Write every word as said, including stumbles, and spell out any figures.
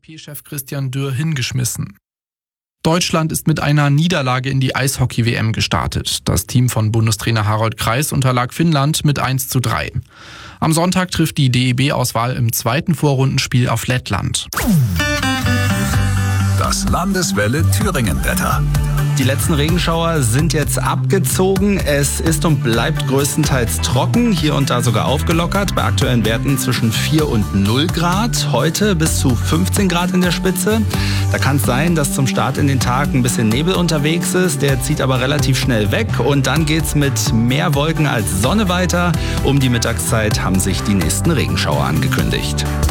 P-Chef Christian Dürr hingeschmissen. Deutschland ist mit einer Niederlage in die Eishockey-W M gestartet. Das Team von Bundestrainer Harald Kreis unterlag Finnland mit eins zu drei. Am Sonntag trifft die D E B-Auswahl im zweiten Vorrundenspiel auf Lettland. Das Landeswelle Thüringen-Wetter. Die letzten Regenschauer sind jetzt abgezogen. Es ist und bleibt größtenteils trocken, hier und da sogar aufgelockert. Bei aktuellen Werten zwischen vier und null Grad. Heute bis zu fünfzehn Grad in der Spitze. Da kann es sein, dass zum Start in den Tag ein bisschen Nebel unterwegs ist. Der zieht aber relativ schnell weg. Und dann geht's mit mehr Wolken als Sonne weiter. Um die Mittagszeit haben sich die nächsten Regenschauer angekündigt.